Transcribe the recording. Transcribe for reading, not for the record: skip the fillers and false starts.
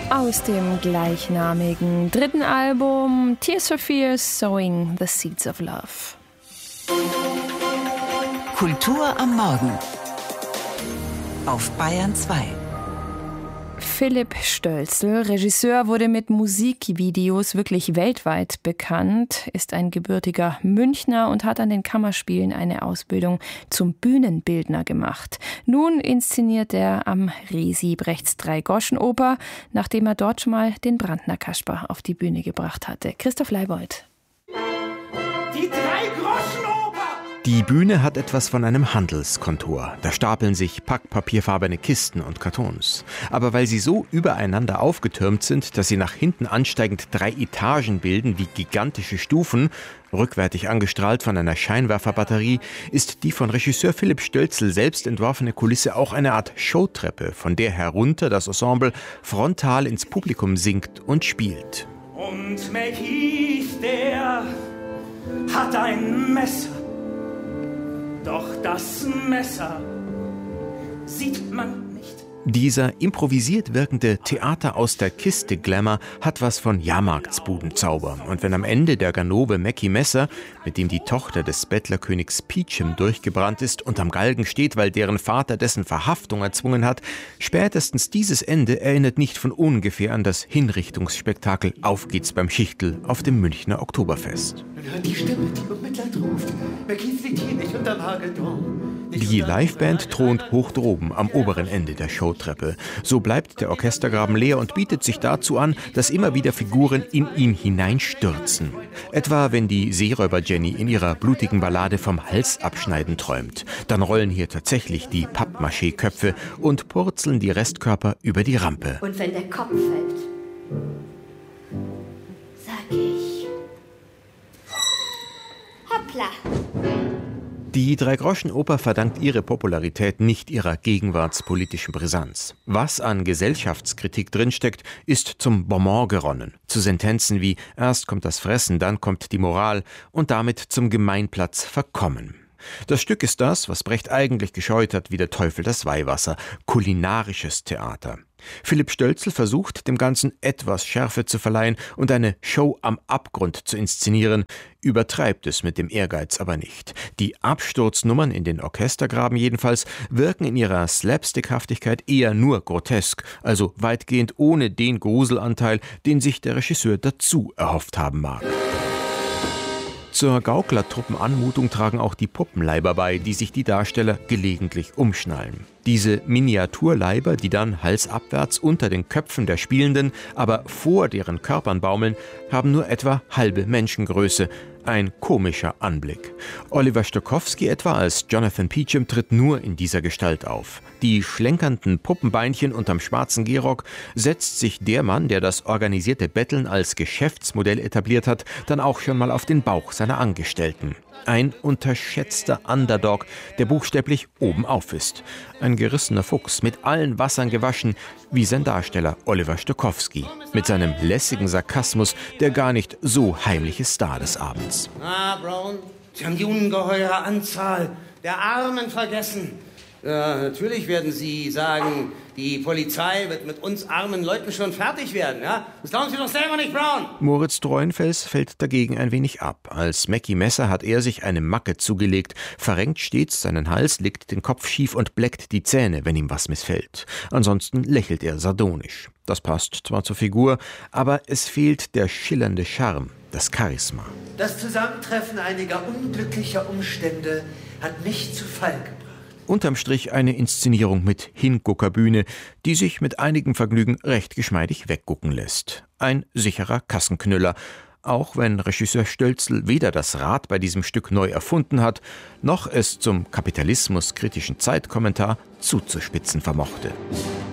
Aus dem gleichnamigen dritten Album Tears for Fears, Sowing the Seeds of Love. Kultur am Morgen auf Bayern 2. Philipp Stölzl, Regisseur, wurde mit Musikvideos wirklich weltweit bekannt, ist ein gebürtiger Münchner und hat an den Kammerspielen eine Ausbildung zum Bühnenbildner gemacht. Nun inszeniert er am Resi Brechts Dreigroschenoper, nachdem er dort schon mal den Brandner Kasper auf die Bühne gebracht hatte. Christoph Leibold. Die Dreigroschenoper! Die Bühne hat etwas von einem Handelskontor. Da stapeln sich packpapierfarbene Kisten und Kartons. Aber weil sie so übereinander aufgetürmt sind, dass sie nach hinten ansteigend 3 Etagen bilden wie gigantische Stufen, rückwärtig angestrahlt von einer Scheinwerferbatterie, ist die von Regisseur Philipp Stölzl selbst entworfene Kulisse auch eine Art Showtreppe, von der herunter das Ensemble frontal ins Publikum singt und spielt. Und McKeith, der hat ein Messer. Doch das Messer sieht man nicht. Dieser improvisiert wirkende Theater aus der Kiste-Glamour hat was von Jahrmarktsbudenzauber. Und wenn am Ende der Ganove Mackie Messer, mit dem die Tochter des Bettlerkönigs Peachum durchgebrannt ist und am Galgen steht, weil deren Vater dessen Verhaftung erzwungen hat, spätestens dieses Ende erinnert nicht von ungefähr an das Hinrichtungsspektakel Auf geht's beim Schichtl auf dem Münchner Oktoberfest. Man hört die Stimme, die um Mitleid ruft. McKeith liegt hier nicht unterm Hagelturm. Die Liveband thront hoch droben am oberen Ende der Showtreppe. So bleibt der Orchestergraben leer und bietet sich dazu an, dass immer wieder Figuren in ihn hineinstürzen. Etwa wenn die Seeräuber Jenny in ihrer blutigen Ballade vom Halsabschneiden träumt. Dann rollen hier tatsächlich die Pappmaché-Köpfe und purzeln die Restkörper über die Rampe. Und wenn der Kopf fällt, sag ich: Hoppla! Die Dreigroschenoper verdankt ihre Popularität nicht ihrer gegenwartspolitischen Brisanz. Was an Gesellschaftskritik drinsteckt, ist zum Bonbon geronnen. Zu Sentenzen wie erst kommt das Fressen, dann kommt die Moral und damit zum Gemeinplatz verkommen. Das Stück ist das, was Brecht eigentlich gescheut hat wie der Teufel das Weihwasser, kulinarisches Theater. Philipp Stölzl versucht, dem Ganzen etwas Schärfe zu verleihen und eine Show am Abgrund zu inszenieren, übertreibt es mit dem Ehrgeiz aber nicht. Die Absturznummern in den Orchestergraben jedenfalls wirken in ihrer Slapstickhaftigkeit eher nur grotesk, also weitgehend ohne den Gruselanteil, den sich der Regisseur dazu erhofft haben mag. Zur Gauklertruppenanmutung tragen auch die Puppenleiber bei, die sich die Darsteller gelegentlich umschnallen. Diese Miniaturleiber, die dann halsabwärts unter den Köpfen der Spielenden, aber vor deren Körpern baumeln, haben nur etwa halbe Menschengröße. Ein komischer Anblick. Oliver Stokowski etwa als Jonathan Peachum tritt nur in dieser Gestalt auf. Die schlenkernden Puppenbeinchen unterm schwarzen Gehrock setzt sich der Mann, der das organisierte Betteln als Geschäftsmodell etabliert hat, dann auch schon mal auf den Bauch seiner Angestellten. Ein unterschätzter Underdog, der buchstäblich obenauf ist. Ein gerissener Fuchs, mit allen Wassern gewaschen, wie sein Darsteller Oliver Stokowski. Mit seinem lässigen Sarkasmus, der gar nicht so heimliche Star des Abends. Brown, Sie haben die ungeheure Anzahl der Armen vergessen. Ja, natürlich werden Sie sagen, die Polizei wird mit uns armen Leuten schon fertig werden, ja? Das glauben Sie doch selber nicht, Brown! Moritz Treuenfels fällt dagegen ein wenig ab. Als Mackie Messer hat er sich eine Macke zugelegt, verrenkt stets seinen Hals, legt den Kopf schief und bleckt die Zähne, wenn ihm was missfällt. Ansonsten lächelt er sardonisch. Das passt zwar zur Figur, aber es fehlt der schillernde Charme, das Charisma. Das Zusammentreffen einiger unglücklicher Umstände hat mich zu Fall gebracht. Unterm Strich eine Inszenierung mit Hinguckerbühne, die sich mit einigem Vergnügen recht geschmeidig weggucken lässt. Ein sicherer Kassenknüller, auch wenn Regisseur Stölzl weder das Rad bei diesem Stück neu erfunden hat, noch es zum kapitalismuskritischen Zeitkommentar zuzuspitzen vermochte.